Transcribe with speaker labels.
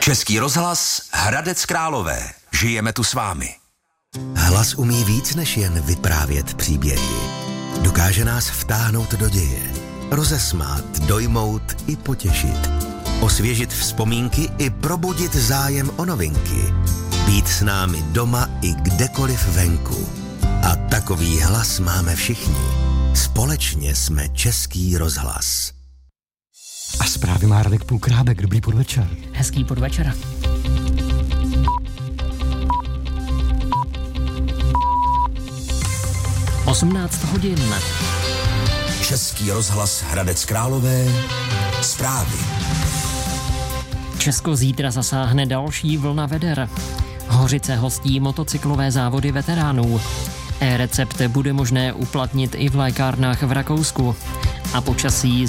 Speaker 1: Český rozhlas Hradec Králové. Žijeme tu s vámi.
Speaker 2: Hlas umí víc než jen vyprávět příběhy. Dokáže nás vtáhnout do děje, rozesmát, dojmout i potěšit. Osvěžit vzpomínky i probudit zájem o novinky. Být s námi doma i kdekoliv venku. A takový hlas máme všichni. Společně jsme Český rozhlas.
Speaker 3: A zprávy má Radek Půlkrábek. Dobrý podvečer.
Speaker 4: Hezký podvečer. (18:00).
Speaker 1: Český rozhlas Hradec Králové. Zprávy.
Speaker 4: Česko zítra zasáhne další vlna veder. Hořice hostí motocyklové závody veteránů. E-recept bude možné uplatnit i v lékárnách v Rakousku. A počasí